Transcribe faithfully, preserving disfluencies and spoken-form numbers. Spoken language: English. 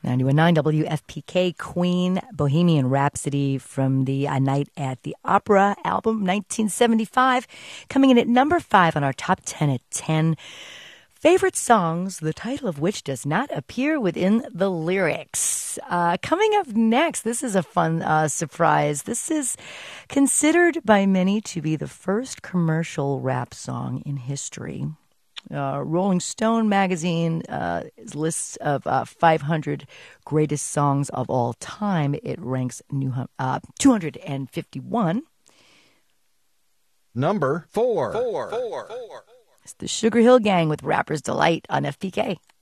ninety-one point nine W F P K, Queen, Bohemian Rhapsody from the A Night at the Opera album, nineteen seventy-five. Coming in at number five on our top ten at ten. Favorite songs, the title of which does not appear within the lyrics. Uh, coming up next, this is a fun uh, surprise. This is considered by many to be the first commercial rap song in history. Uh, Rolling Stone magazine uh, lists of uh, five hundred greatest songs of all time. It ranks new, uh, two hundred fifty-one. Number four. Four. Four. Four. It's the Sugar Hill Gang with Rapper's Delight on F P K.